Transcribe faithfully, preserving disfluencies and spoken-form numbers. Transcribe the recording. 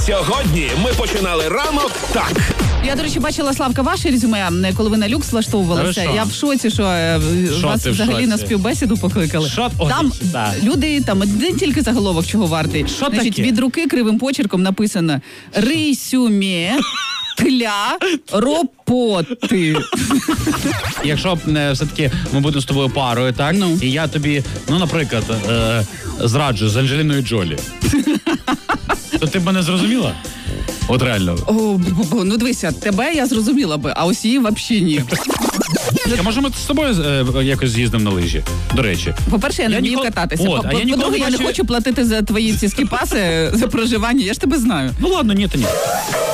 Сьогодні ми починали ранок так. Я, до речі, бачила, Славка, ваше резюме, коли ви на люкс влаштовувалися. Я в шоці, що е, Шо вас ти в взагалі шоці? на співбесіду покликали. Шо? Ой, Там да. люди, там не тільки заголовок чого вартий. Що Значить, таке? від руки кривим почерком написано «Резюме для роботи». Якщо е, все-таки ми будемо з тобою парою, так? Ну. І я тобі, ну, наприклад, е, зраджу з Анджеліною Джолі. То ти б мене зрозуміла? От реально. О, бу-бу-бу. Ну дивися, тебе я зрозуміла би, а ось її взагалі ні. А може ми з тобою е, якось з'їздимо на лижі? До речі. По-перше, я не Я вмію ніколи- кататися. От, По- а я ніколи По-друге, не я не бачив- хочу платити за твої ці скіпаси, за проживання. Я ж тебе знаю. Ну ладно, ні, то ні.